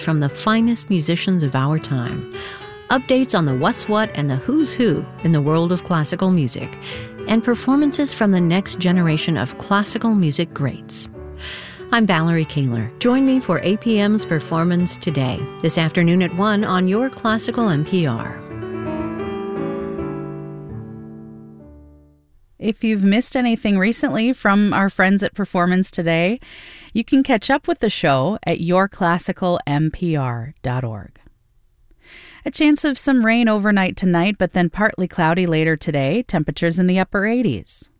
from the finest musicians of our time, updates on the what's what and the who's who in the world of classical music, and performances from the next generation of classical music greats. I'm Valerie Kaler. Join me for APM's Performance Today, this afternoon at 1 on your Classical NPR. If you've missed anything recently from our friends at Performance Today, you can catch up with the show at yourclassicalnpr.org. A chance of some rain overnight tonight, but then partly cloudy later today, temperatures in the upper 80s.